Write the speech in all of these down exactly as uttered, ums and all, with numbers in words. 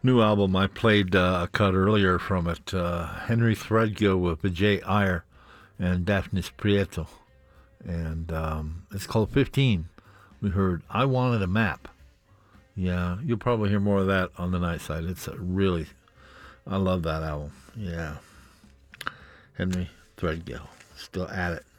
New album, I played uh, a cut earlier from it. Uh, Henry Threadgill with Vijay Iyer and Daphnis Prieto. And um, it's called fifteen. We heard I Wanted a Map. Yeah, you'll probably hear more of that on the night side. It's a really, I love that album. Yeah. Henry Threadgill, still at it.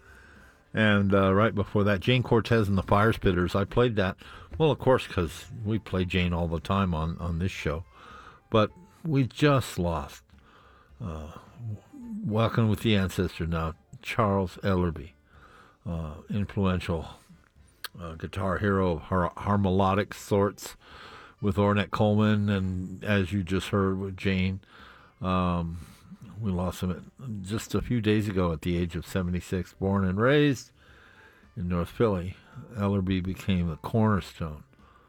And uh, right before that, Jane Cortez and the Fire Spitters. I played that, well, of course, because we play Jane all the time on, on this show. But we just lost, uh, Walking with the Ancestor now, Charles Ellerby, uh, influential uh, guitar hero of har- harmonic sorts with Ornette Coleman, and as you just heard with Jane, um, we lost him at, just a few days ago at the age of seventy-six. Born and raised in North Philly, Ellerby became the cornerstone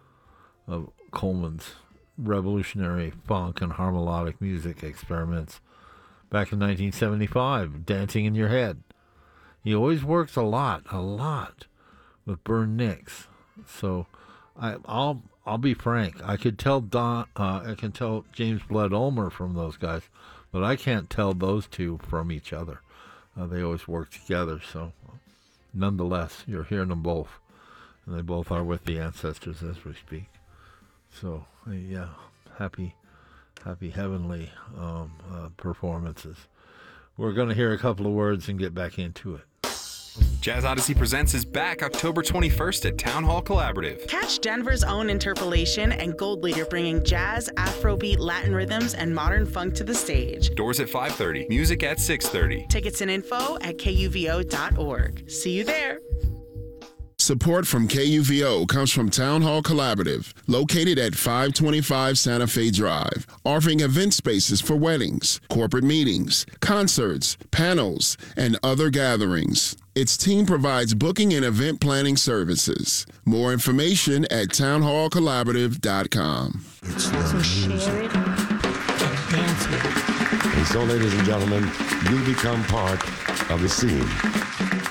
of Coleman's revolutionary funk and harmonic music experiments back in nineteen seventy-five, Dancing in Your Head. He always works a lot, a lot with Bern Nix. So I, I'll I'll be frank. I could tell Don, uh, I can tell James Blood Ulmer from those guys, but I can't tell those two from each other. Uh, they always work together. So nonetheless, you're hearing them both, and they both are with the ancestors as we speak. So uh, yeah, happy, happy heavenly um, uh, performances. We're going to hear a couple of words and get back into it. Jazz Odyssey Presents is back October twenty-first at Town Hall Collaborative. Catch Denver's own Interpolation and Gold Leader bringing jazz, Afrobeat, Latin rhythms, and modern funk to the stage. Doors at five thirty, music at six thirty. Tickets and info at K U V O dot org. See you there. Support from K U V O comes from Town Hall Collaborative, located at five twenty-five Santa Fe Drive, offering event spaces for weddings, corporate meetings, concerts, panels, and other gatherings. Its team provides booking and event planning services. More information at town hall collaborative dot com. So share it and dance with it. And so, ladies and gentlemen, you become part of the scene.